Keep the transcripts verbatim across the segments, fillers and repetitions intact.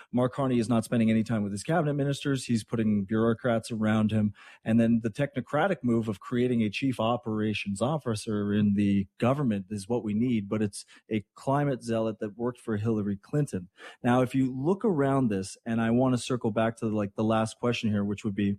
Mark Carney is not spending any time with his cabinet ministers. He's putting bureaucrats around him. And then the technocratic move of creating a chief operations officer in the government is what we need, but it's a climate zealot that worked for Hillary Clinton. Now, if you look around this, and I want to circle back to like the last question here, which would be,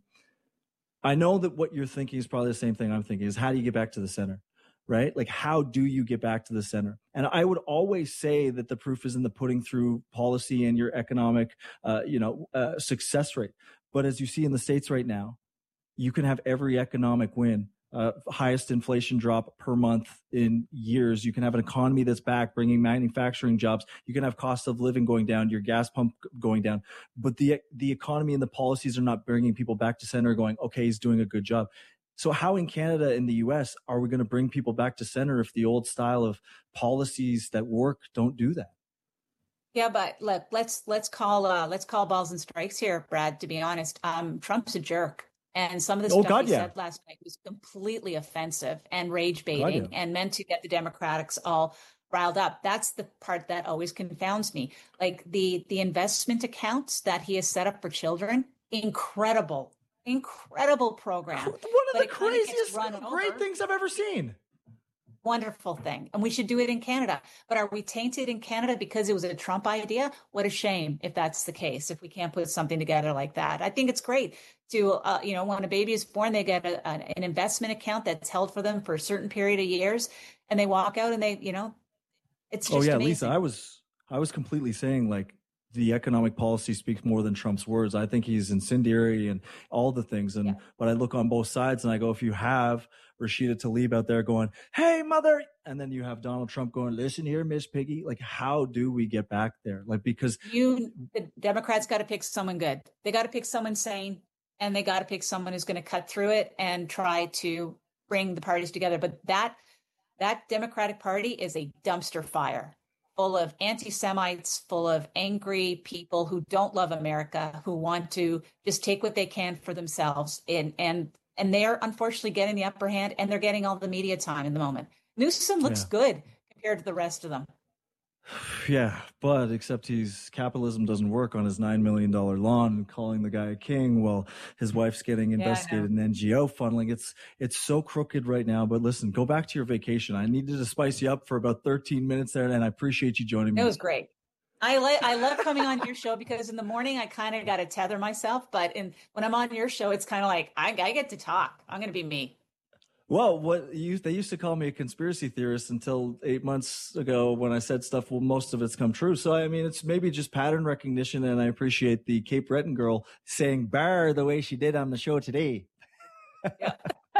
I know that what you're thinking is probably the same thing I'm thinking, is how do you get back to the center? Right? Like, how do you get back to the center? And I would always say that the proof is in the pudding through policy and your economic, uh, you know, uh, success rate. But as you see in the States right now, you can have every economic win, uh, highest inflation drop per month in years. You can have an economy that's back, bringing manufacturing jobs. You can have cost of living going down, your gas pump going down. But the the economy and the policies are not bringing people back to center going, okay, he's doing a good job. So how in Canada and the U S are we going to bring people back to center if the old style of policies that work don't do that? Yeah, but look, let's let's call uh, let's call balls and strikes here, Brad. To be honest, um, Trump's a jerk, and some of the oh, stuff God, he yeah. said last night was completely offensive and rage baiting, God, yeah. and meant to get the Democrats all riled up. That's the part that always confounds me. Like the the investment accounts that he has set up for children, incredible. Incredible program. One of the craziest, great things I've ever seen. Wonderful thing. And we should do it in Canada. But are we tainted in Canada because it was a Trump idea? What a shame if that's the case, if we can't put something together like that. I think it's great to, uh, you know, when a baby is born, they get a, an, an investment account that's held for them for a certain period of years. And they walk out and they, you know, it's just Oh, yeah, amazing. Lisa, I was, I was completely saying like, the economic policy speaks more than Trump's words. I think he's incendiary and all the things. And yeah. But I look on both sides and I go, if you have Rashida Tlaib out there going, hey, mother, and then you have Donald Trump going, listen here, Miss Piggy, like, how do we get back there? Like, because you, the Democrats got to pick someone good. They got to pick someone sane, and they got to pick someone who's going to cut through it and try to bring the parties together. But that, that Democratic Party is a dumpster fire, full of anti-Semites, full of angry people who don't love America, who want to just take what they can for themselves. And and and they're unfortunately getting the upper hand, and they're getting all the media time in the moment. Newsom looks yeah. good compared to the rest of them. Yeah, but except he's capitalism doesn't work on his nine million dollars lawn and calling the guy a king while his wife's getting investigated in N G O funneling. It's it's so crooked right now. But listen, go back to your vacation. I needed to spice you up for about thirteen minutes there, and I appreciate you joining me. It was great. I like I love coming on your show because in the morning I kind of got to tether myself, but in when I'm on your show, it's kind of like I, I get to talk. I'm going to be me. Well, what you, they used to call me a conspiracy theorist until eight months ago when I said stuff. Well, most of it's come true. So, I mean, it's maybe just pattern recognition. And I appreciate the Cape Breton girl saying "bar" the way she did on the show today. Yeah.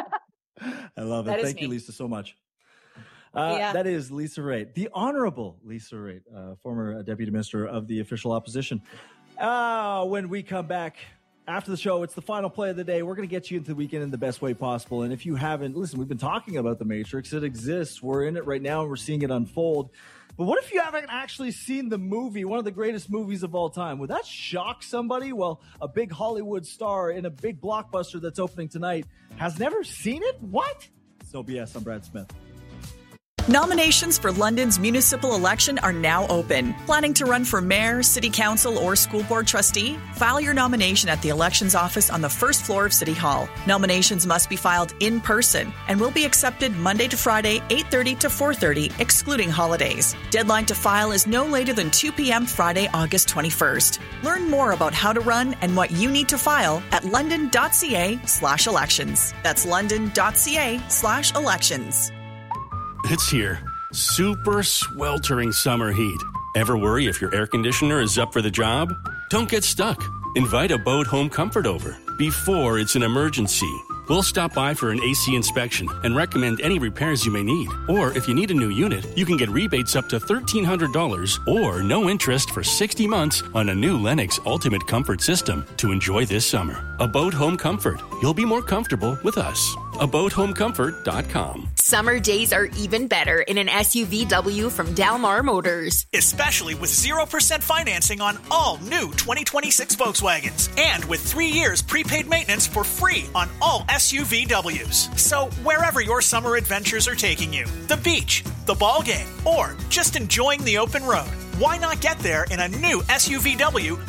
I love it. Thank me. you, Lisa, so much. Uh, yeah. That is Lisa Raitt, the Honorable Lisa Raitt, uh, former Deputy Minister of the Official Opposition. Uh, when we come back after the show, it's the final play of the day. We're going to get you into the weekend in the best way possible. And if you haven't, listen, we've been talking about The Matrix. It exists. We're in it right now, and we're seeing it unfold. But what if you haven't actually seen the movie, one of the greatest movies of all time? Would that shock somebody? Well, a big Hollywood star in a big blockbuster that's opening tonight has never seen it? What? It's no B S. I'm Brad Smith. Nominations for London's municipal election are now open. Planning to run for mayor, city council, or school board trustee? File your nomination at the elections office on the first floor of City Hall. Nominations must be filed in person and will be accepted Monday to Friday, eight thirty to four thirty, excluding holidays. Deadline to file is no later than two p.m. Friday, August twenty-first. Learn more about how to run and what you need to file at london.ca slash elections. That's london.ca slash elections. It's here. Super sweltering summer heat. Ever worry if your air conditioner is up for the job? Don't get stuck. Invite Abode Home Comfort over before it's an emergency. We'll stop by for an A C inspection and recommend any repairs you may need. Or if you need a new unit, you can get rebates up to thirteen hundred dollars or no interest for sixty months on a new Lennox Ultimate Comfort System to enjoy this summer. Abode Home Comfort. You'll be more comfortable with us. abode home comfort dot com. Summer days are even better in an S U V W from Dalmar Motors. Especially with zero percent financing on all new twenty twenty-six Volkswagens. And with three years prepaid maintenance for free on all S U V Ws. So wherever your summer adventures are taking you, the beach, the ball game, or just enjoying the open road, why not get there in a new S U V W